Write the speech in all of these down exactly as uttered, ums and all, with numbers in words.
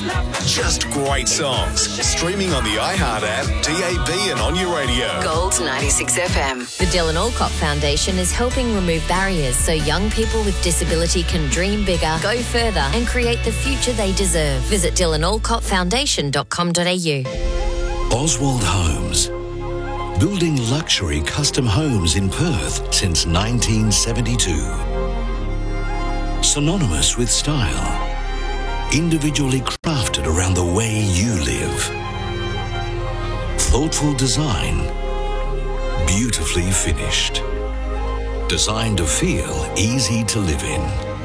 Just great songs. Streaming on the iHeart app, D A B and on your radio. Gold ninety-six F M. The Dylan Alcott Foundation is helping remove barriers so young people with disability can dream bigger, go further and create the future they deserve. Visit dylan alcott foundation dot com dot a u. Oswald Homes. Building luxury custom homes in Perth since nineteen seventy-two. Synonymous with style. Individually crafted around the way you live. Thoughtful design. Beautifully finished. Designed to feel easy to live in.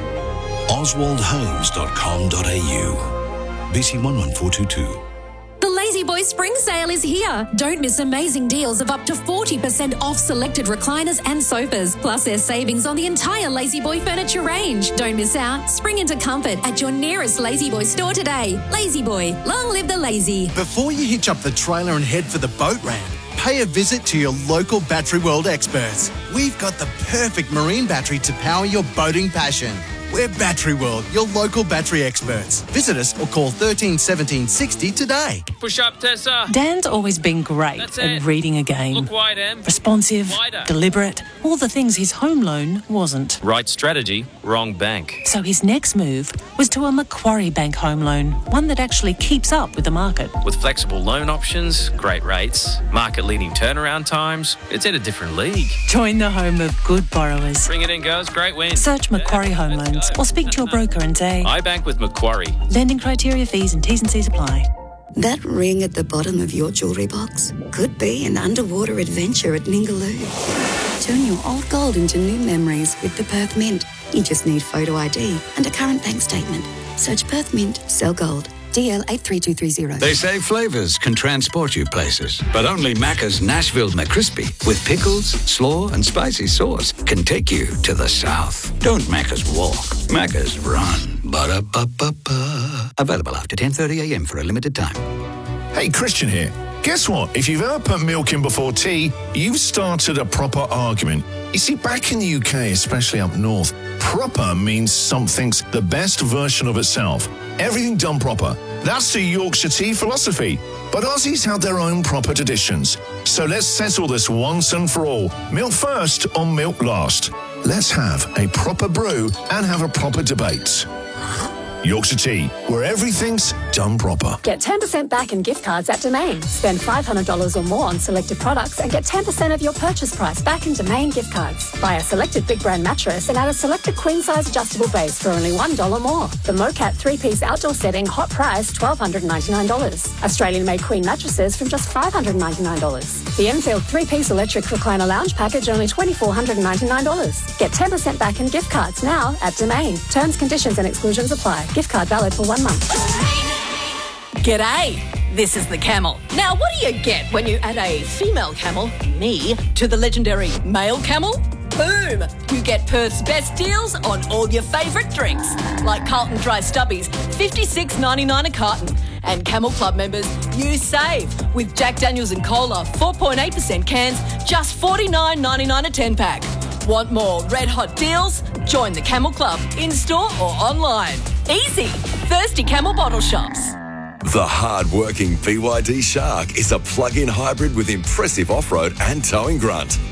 oswald homes dot com dot a u. B C one one four two two. The Lazy Boy Spring Sale is here. Don't miss amazing deals of up to forty percent off selected recliners and sofas. Plus, there's savings on the entire Lazy Boy furniture range. Don't miss out. Spring into comfort at your nearest Lazy Boy store today. Lazy Boy, long live the lazy. Before you hitch up the trailer and head for the boat ramp, pay a visit to your local Battery World experts. We've got the perfect marine battery to power your boating passion. We're Battery World, your local battery experts. Visit us or call thirteen seventeen sixty today. Push up, Tessa. Dan's always been great That's at it. reading a game. Look wide, Em. Responsive, Wider. deliberate, all the things his home loan wasn't. Right strategy, wrong bank. So his next move was to a Macquarie Bank home loan, one that actually keeps up with the market. With flexible loan options, great rates, market-leading turnaround times, it's in a different league. Join the home of good borrowers. Bring it in, girls. Great win. Search Macquarie Yeah, Home let's Loans go. or speak to your broker and say, I bank with Macquarie. lending criteria, fees and T's and C's apply. That ring at the bottom of your jewellery box could be an underwater adventure at Ningaloo. Turn your old gold into new memories with the Perth Mint. You just need photo I D and a current bank statement. Search Perth Mint, sell gold. D L eight three two three zero. They say flavours can transport you places, but only Macca's Nashville McCrispy with pickles, slaw and spicy sauce can take you to the south. Don't Macca's walk, Macca's run. Ba-da-ba-ba-ba. Available after ten thirty a m for a limited time. Hey, Christian here. Guess what? If you've ever put milk in before tea, you've started a proper argument. You see, back in the U K, especially up north, proper means something's the best version of itself. Everything done proper. That's the Yorkshire tea philosophy. But Aussies have their own proper traditions. So let's settle this once and for all. Milk first or milk last. Let's have a proper brew and have a proper debate. Yorkshire Tea, where everything's done proper. Get ten percent back in gift cards at Domain. Spend five hundred dollars or more on selected products and get ten percent of your purchase price back in Domain gift cards. Buy a selected big brand mattress and add a selected queen size adjustable base for only one dollar more. The Mocat three-piece outdoor setting, hot price, one thousand two hundred ninety-nine dollars. Australian-made queen mattresses from just five hundred ninety-nine dollars. The Enfield three-piece electric recliner lounge package, only two thousand four hundred ninety-nine dollars. Get ten percent back in gift cards now at Domain. Terms, conditions and exclusions apply. Gift card valid for one month. G'day, this is the Camel. Now, what do you get when you add a female camel, me, to the legendary male camel? Boom! You get Perth's best deals on all your favourite drinks, like Carlton Dry Stubbies, fifty-six ninety-nine a carton. And Camel Club members, you save with Jack Daniels and Cola, four point eight percent cans, just forty-nine ninety-nine a ten-pack. Want more red hot deals? Join the Camel Club, in-store or online. Easy! Thirsty Camel bottle shops. The hard-working B Y D Shark is a plug-in hybrid with impressive off-road and towing grunt.